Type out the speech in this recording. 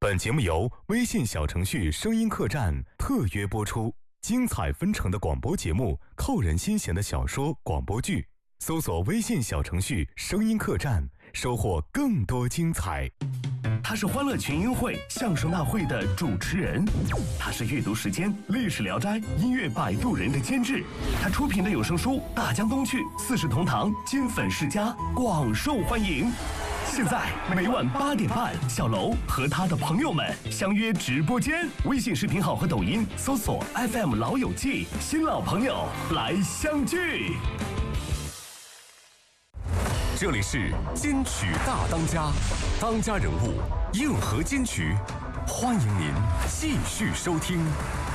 本节目由微信小程序声音客栈特约播出，精彩纷呈的广播节目，扣人心弦的小说、广播剧，搜索微信小程序声音客栈，收获更多精彩。 他是欢乐群英会相声大会的主持人，他是阅读时间历史聊斋音乐摆渡人的监制，他出品的有声书《大江东去》四世同堂金粉世家广受欢迎。现在每晚8点半，小楼和他的朋友们相约直播间，微信视频号和抖音搜索 FM 老友记，新老朋友来相聚。 这里是金曲大当家，当家人物硬核金曲，欢迎您继续收听。